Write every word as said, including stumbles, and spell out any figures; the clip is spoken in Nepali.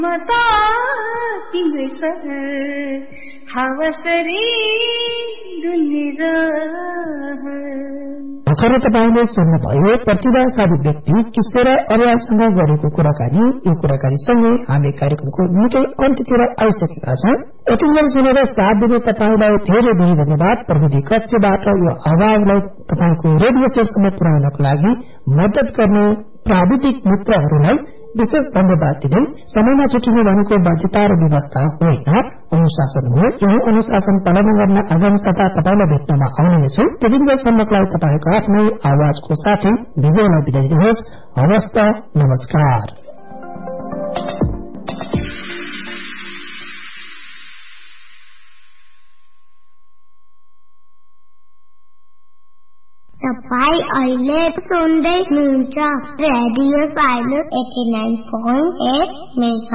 मता तिम्रो सहर हावसरी दुनिया भर्खर तपाईले सुन्नुभयो प्रतिभाशाली व्यक्ति किशोर अर्यालसँग गरेको कुराकानी। यो कुराकानीसँगै हामी कार्यक्रमको निकै अन्त्यतिर आइसकेका छौं। यतिन्जेल सुनेर साथ दिने तपाईलाई धेरै धेरै धन्यवाद। प्रविधि कक्षबाट यो आवाजलाई तपाईको रेडियो सेटसम्म पुर्याउनको लागि मद्दत गर्ने प्राविधिक मित्रहरूलाई विशेष धन्यवाद दिँदै समयमा छुट्टिनु भनेको बाध्यता र व्यवस्था होइन, अनुशासन हो। यही अनुशासन पालना गर्न आगामी साता तपाईलाई भेट्नमा आउने नै छु। त्यतिन्जेलसम्मको लागि तपाईको आफ्नै आवाजको साथै विजयलाई बिदा दिनुहोस्। हवस् त, नमस्कार। तपाईं अहिले सुन्दै हुनुहुन्छ radio silence eighty nine point at mega